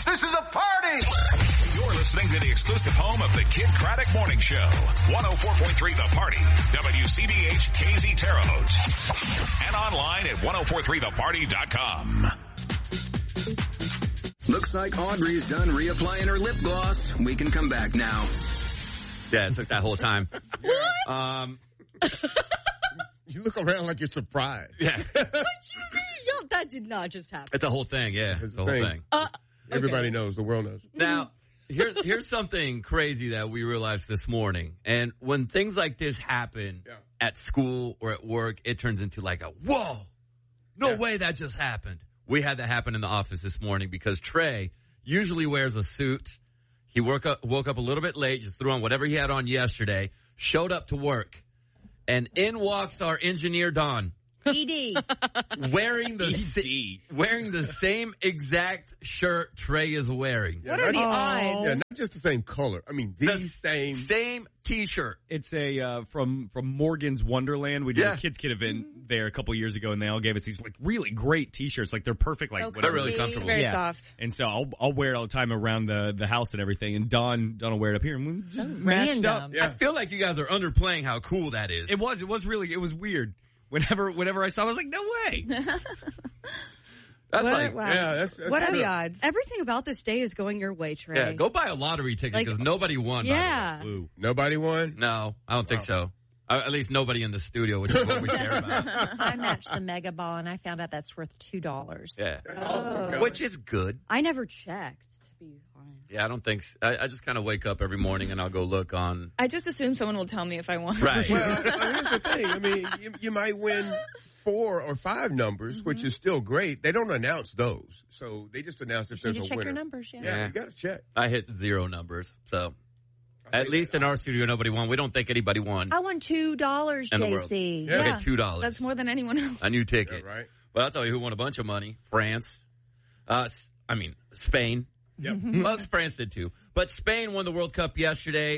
This is a party! You're listening to the exclusive home of the Kid Craddock Morning Show. 104.3 The Party. WCBH KZ Terre Haute. And online at 1043theparty.com. Looks like Audrey's done reapplying her lip gloss. We can come back now. Yeah, it took that whole time. What? You look around like you're surprised. Yeah. What you mean? Yo, that did not just happen. It's a whole thing, yeah. It's a whole thing. Everybody knows. The world knows. Now, here's something crazy that we realized this morning. And when things like this happen at school or at work, it turns into like a, whoa, no way that just happened. We had that happen in the office this morning because Trey usually wears a suit. He woke up a little bit late, just threw on whatever he had on yesterday, showed up to work, and in walks our engineer, Don. ED. Wearing the same exact shirt Trey is wearing. What are the odds? Yeah, not just the same color. I mean, the same T-shirt. It's a from Morgan's Wonderland. We did a Kids Kid event there a couple years ago, and they all gave us these like really great T-shirts. Like they're perfect. Like they're really comfortable. Very soft. And so I'll wear it all the time around the house and everything. And Don will wear it up here, and we just matched up. Yeah. I feel like you guys are underplaying how cool that is. It was weird. Whenever I saw it, I was like, no way. That's what are the odds? Everything about this day is going your way, Trey. Yeah, go buy a lottery ticket because nobody won. Yeah. Nobody won? No, I don't think so. At least nobody in the studio, which is what we care about. I matched the Mega Ball, and I found out that's worth $2. Yeah. Which is good. I never checked, to be honest. Yeah, I don't think so. I just kind of wake up every morning and I'll go look on. I just assume someone will tell me if I won. Right. Well, here's the thing. I mean, you might win 4 or 5 numbers, which is still great. They don't announce those. So they just announce if there's a winner. Check your numbers, Yeah, you got to check. I hit 0 numbers, so. At least in our studio, nobody won. We don't think anybody won. I won $2, JC. Yeah. Okay, $2. That's more than anyone else. A new ticket. Yeah, right. Well, I'll tell you who won a bunch of money. France. Spain. Yep. Well, France did too. But Spain won the World Cup yesterday,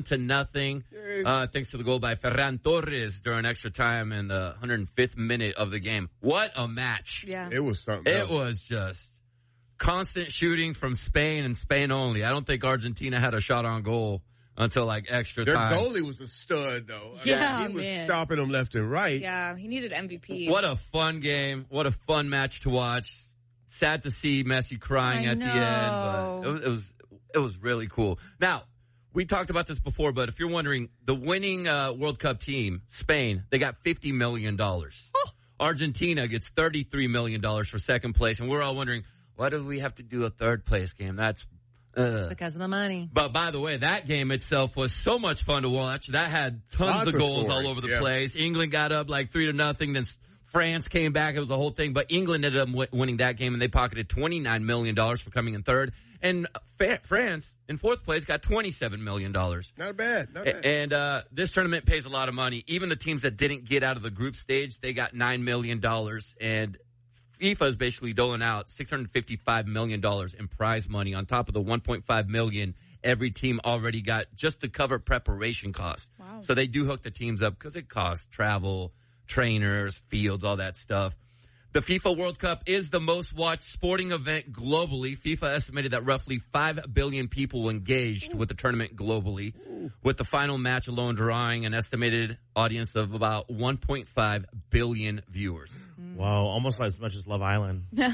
1-0. Thanks to the goal by Ferran Torres during extra time in the 105th minute of the game. What a match. Yeah. It was something else. It was just constant shooting from Spain and Spain only. I don't think Argentina had a shot on goal until like extra time. Their goalie was a stud, though. Yeah, he was stopping them left and right. Yeah, he needed MVP. What a fun game. What a fun match to watch. Sad to see Messi crying at the end, but it was really cool. Now, we talked about this before, but if you're wondering, the winning World Cup team, Spain, they got $50 million. Argentina gets $33 million for second place, and we're all wondering, why do we have to do a third place game? That's because of the money. But by the way, that game itself was so much fun to watch. That had tons of goals all over the place. England got up like 3-0, then France came back. It was a whole thing. But England ended up winning that game, and they pocketed $29 million for coming in third. And France, in fourth place, got $27 million. Not bad. And this tournament pays a lot of money. Even the teams that didn't get out of the group stage, they got $9 million. And FIFA is basically doling out $655 million in prize money on top of the $1.5 million every team already got just to cover preparation costs. Wow. So they do hook the teams up because it costs travel, trainers, fields, all that stuff. The FIFA World Cup is the most watched sporting event globally. FIFA estimated that roughly 5 billion people engaged with the tournament globally, with the final match alone drawing an estimated audience of about 1.5 billion viewers. Wow, almost as much as Love Island. Yeah,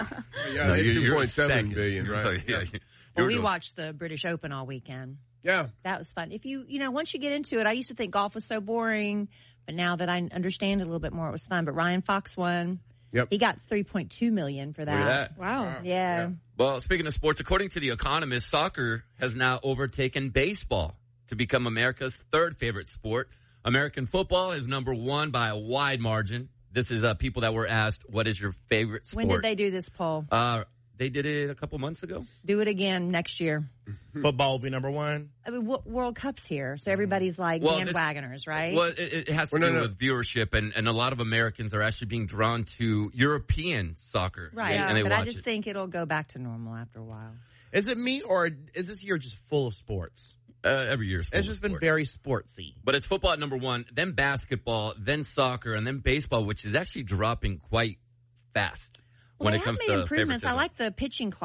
2.7 billion, right? Yeah. Well, we watched the British Open all weekend. Yeah. That was fun. If once you get into it, I used to think golf was so boring, but now that I understand it a little bit more, it was fun. But Ryan Fox won. Yep. He got $3.2 million for that. Look at that. Wow. Yeah. Well, speaking of sports, according to The Economist, soccer has now overtaken baseball to become America's third favorite sport. American football is number 1 by a wide margin. This is people that were asked, what is your favorite sport? When did they do this poll? They did it a couple months ago. Do it again next year. Football will be number 1. I mean, World Cup's here, so everybody's like bandwagoners, right? Well, it has to do with viewership, and a lot of Americans are actually being drawn to European soccer. Right, and they but watch I just think it'll go back to normal after a while. Is it me, or is this year just full of sports? Every year it's just been very sportsy. But it's football at number 1, then basketball, then soccer, and then baseball, which is actually dropping quite fast when it comes to improvements. favoritism. I like the pitching clock.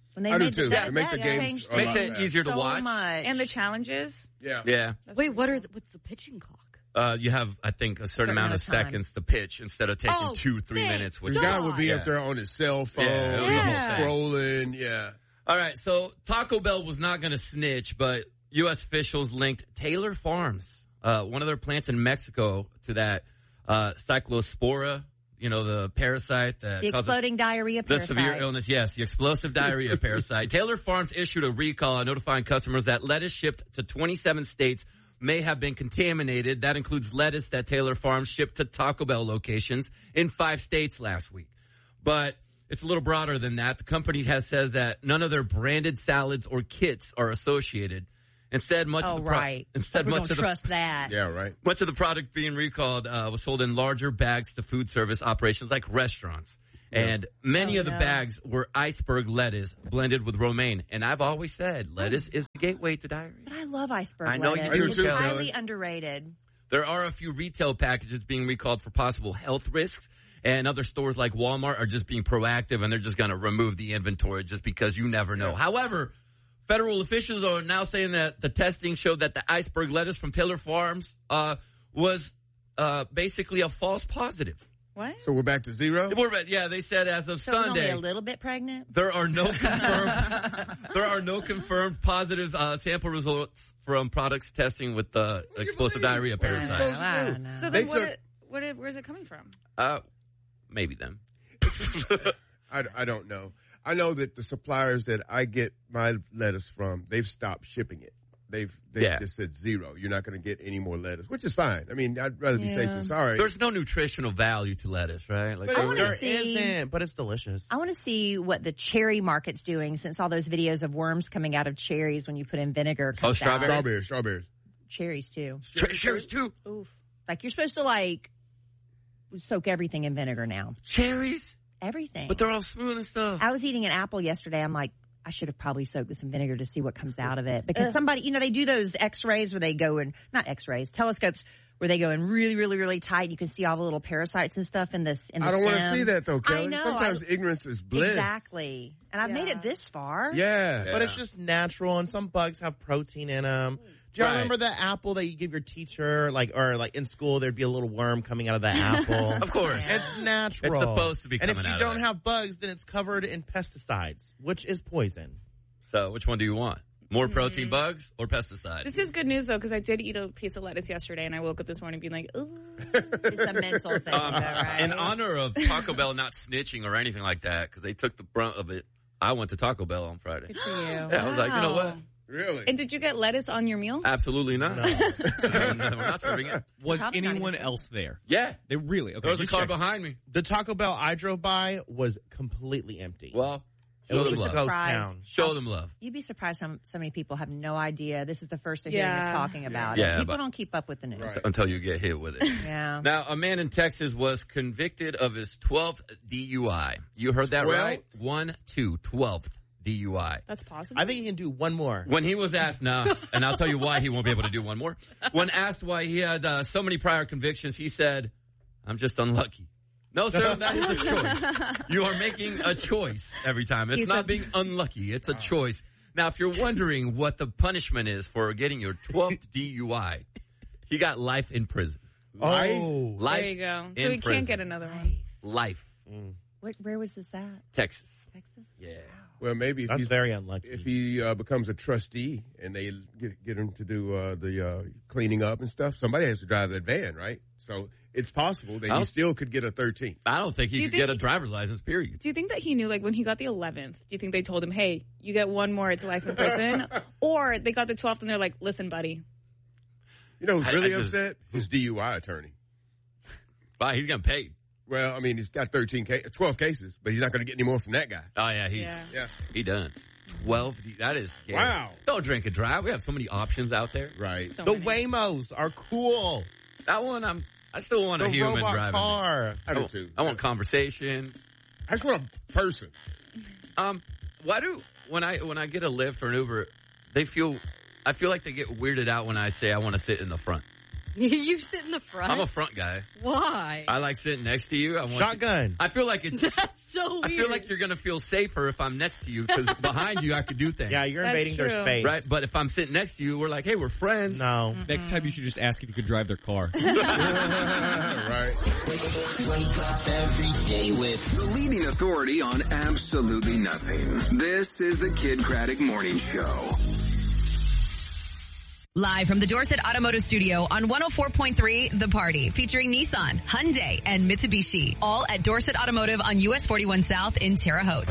When they I do made too. that, It makes the that games changed a lot Makes it better. easier to so watch. much. And the challenges. Yeah. Yeah. Wait, what's the pitching clock? You have, I think, a certain amount of time. seconds to pitch instead of taking Oh, 2-3 thank minutes. Which The guy would be Yeah. up there on his cell phone, Yeah, it was the whole thing. scrolling. Yeah. All right, so Taco Bell was not going to snitch, but U.S. officials linked Taylor Farms, one of their plants in Mexico, to that cyclospora, the parasite that The causes exploding diarrhea the parasite. severe illness. Yes, the explosive diarrhea parasite. Taylor Farms issued a recall notifying customers that lettuce shipped to 27 states may have been contaminated. That includes lettuce that Taylor Farms shipped to Taco Bell locations in 5 states last week. But it's a little broader than that. The company says that none of their branded salads or kits are associated. Instead, much of the right. instead we much don't of the trust that. Yeah, right. much of the product being recalled was sold in larger bags to food service operations like restaurants. And many of the bags were iceberg lettuce blended with romaine. And I've always said lettuce is the gateway to diarrhea. But I love iceberg I know you lettuce. do It's too, highly Taylor. underrated. There are a few retail packages being recalled for possible health risks. And other stores like Walmart are just being proactive and they're just going to remove the inventory just because you never know. However, federal officials are now saying that the testing showed that the iceberg lettuce from Taylor Farms was basically a false positive. What? So we're back to zero? They said as of So it's only Sunday. a little bit pregnant. There are no confirmed positive sample results from products testing with the explosive diarrhea parasite. I know. So They then where's it coming from? Maybe them. I don't know. I know that the suppliers that I get my lettuce from, they've stopped shipping it. They've just said zero. You're not going to get any more lettuce, which is fine. I mean, I'd rather be safe than sorry. There's no nutritional value to lettuce, right? Like I wanna There see- isn't, but it's delicious. I want to see what the cherry market's doing since all those videos of worms coming out of cherries when you put in vinegar. comes strawberry? out. Strawberries. Cherries too. cherries too. Oof. Like you're supposed to soak everything in vinegar now. Cherries, Everything. but they're all smooth and stuff. I was eating an apple yesterday. I'm like, I should have probably soaked this in vinegar to see what comes out of it. Because somebody, they do those x-rays where they go in, not x-rays, telescopes where they go in really, really, really tight. You can see all the little parasites and stuff in the I don't want to stem. see that though, Kelly. I know. Sometimes ignorance is bliss. Exactly. And I've made it this far. Yeah. But it's just natural, and some bugs have protein in them. Do you Right. remember the apple that you give your teacher, or in school, there'd be a little worm coming out of the apple? Of course. It's natural. It's supposed to be And if coming you out of don't it. have bugs, then it's covered in pesticides, which is poison. So which one do you want? More protein bugs or pesticides? This is good news though, because I did eat a piece of lettuce yesterday, and I woke up this morning being like, "Ooh." It's a mental thing, right? In honor of Taco Bell not snitching or anything like that, because they took the brunt of it, I went to Taco Bell on Friday. Good for you. Yeah, I was like, you know what? Really? And did you get lettuce on your meal? Absolutely not. We're not serving it. Was Probably not anyone even- else there? Yeah. They really? Okay. There was a just car checking. behind me. The Taco Bell I drove by was completely empty. Well, it show was them a love. ghost Surprise. town. Show them love. You'd be surprised how so many people have no idea. This is the first they're hearing Yeah. us talking about Yeah, it. People but- don't keep up with the news. Right. Until you get hit with it. Yeah. Now, a man in Texas was convicted of his 12th DUI. You heard that 12th? right? 12th DUI. That's possible. I think you can do one more. When he was asked, and I'll tell you why he won't be able to do one more. When asked why he had so many prior convictions, he said, "I'm just unlucky." No, sir, that is a choice. You are making a choice every time. It's not being unlucky. It's a choice. Now, if you're wondering what the punishment is for getting your 12th DUI, he got life in prison. Oh. Life There you go. So in we prison. can't get another one. Life. Where was this at? Texas. Texas? Yeah. Well, maybe if That's he's very unlucky. if he becomes a trustee and they get him to do the cleaning up and stuff, somebody has to drive that van, right? So it's possible that he still could get a 13th. I don't think he Do you could think get a he- driver's license, period. Do you think that he knew, when he got the 11th, do you think they told him, hey, you get one more, it's life in prison? Or they got the 12th and they're like, listen, buddy. You know who's I really just- upset? His DUI attorney. Wow, he's getting paid. Well, I mean, he's got 12 cases, but he's not going to get any more from that guy. Oh, yeah, Yeah. he done. 12, that is scary. Wow. Don't drink and drive. We have so many options out there. Right. So The many. Waymos are cool. That one, I still want a The human robot driving. car. I do too. I want conversation. I just want a person. Why do when I get a Lyft or an Uber, I feel like they get weirded out when I say I want to sit in the front. You sit in the front? I'm a front guy. Why? I like sitting next to you. Shotgun. I feel like it's... That's so weird. I feel like you're going to feel safer if I'm next to you because behind you I could do things. Yeah, you're invading their space. Right? But if I'm sitting next to you, we're like, hey, we're friends. No. Mm-hmm. Next time you should just ask if you could drive their car. Right. Wake up every day with the leading authority on absolutely nothing. This is the Kid Craddock Morning Show. Live from the Dorset Automotive Studio on 104.3 The Party, featuring Nissan, Hyundai, and Mitsubishi. All at Dorset Automotive on US 41 South in Terre Haute.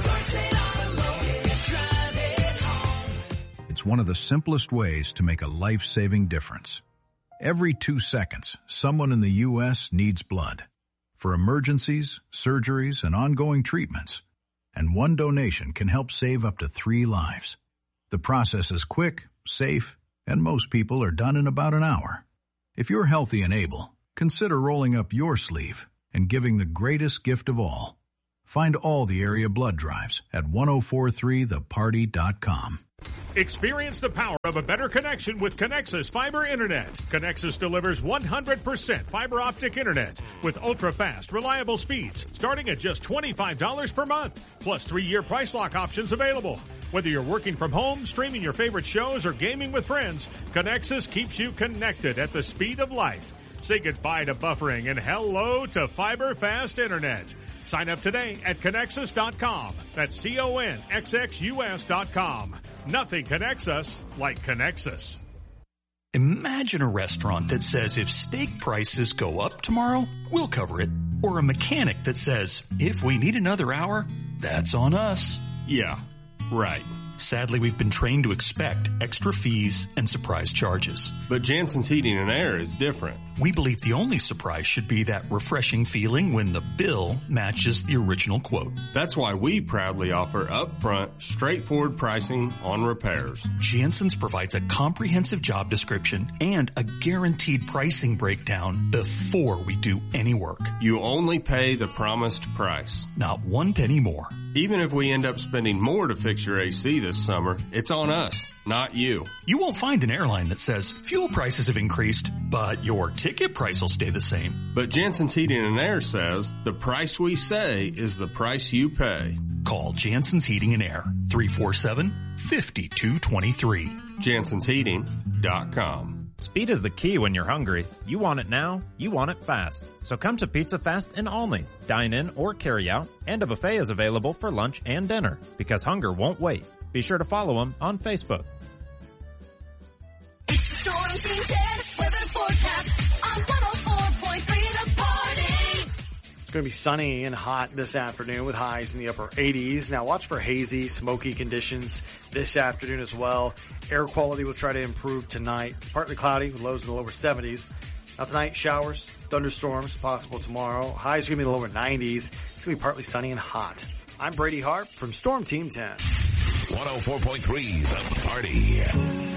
It's one of the simplest ways to make a life-saving difference. Every 2 seconds, someone in the U.S. needs blood for emergencies, surgeries, and ongoing treatments. And one donation can help save up to 3 lives. The process is quick, safe, and most people are done in about an hour. If you're healthy and able, consider rolling up your sleeve and giving the greatest gift of all. Find all the area blood drives at 1043theparty.com. Experience the power of a better connection with Connexus Fiber Internet. Connexus delivers 100% fiber optic internet with ultra-fast, reliable speeds starting at just $25 per month, plus 3-year price lock options available. Whether you're working from home, streaming your favorite shows, or gaming with friends, Connexus keeps you connected at the speed of light. Say goodbye to buffering and hello to fiber fast internet. Sign up today at Connexus.com. That's CONXXUS.com. Nothing connects us like Connexus. Imagine a restaurant that says if steak prices go up tomorrow, we'll cover it. Or a mechanic that says, if we need another hour, that's on us. Yeah, right. Sadly, we've been trained to expect extra fees and surprise charges. But Jansen's Heating and Air is different. We believe the only surprise should be that refreshing feeling when the bill matches the original quote. That's why we proudly offer upfront, straightforward pricing on repairs. Jansen's provides a comprehensive job description and a guaranteed pricing breakdown before we do any work. You only pay the promised price. Not 1 penny more. Even if we end up spending more to fix your AC this summer, it's on us, not you. You won't find an airline that says fuel prices have increased, but your ticket price will stay the same. But Jansen's Heating and Air says the price we say is the price you pay. Call Jansen's Heating and Air, 347-5223. JansensHeating.com. Speed is the key when you're hungry. You want it now, you want it fast. So come to Pizza Fast in Olney. Dine in or carry out, and a buffet is available for lunch and dinner, because hunger won't wait. Be sure to follow them on Facebook. It's Storm Team 10 weather forecast on 104.3 The Party. It's going to be sunny and hot this afternoon with highs in the upper 80s. Now watch for hazy, smoky conditions this afternoon as well. Air quality will try to improve tonight. It's partly cloudy with lows in the lower 70s. Now tonight, showers, thunderstorms possible tomorrow. Highs are going to be in the lower 90s. It's going to be partly sunny and hot. I'm Brady Hart from Storm Team 10. 104.3 The Party.